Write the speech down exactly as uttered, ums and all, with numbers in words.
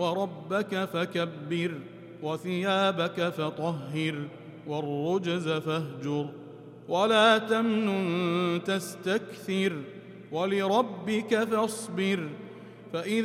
وربك فكبر وثيابك فطهر والرجز فاهجر ولا تمنن تستكثر ولربك فاصبر فإذا